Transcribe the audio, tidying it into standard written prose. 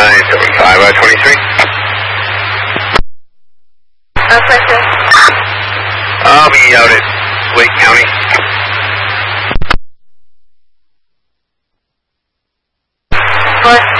975 23. Question. I'll be out at Lake County. What?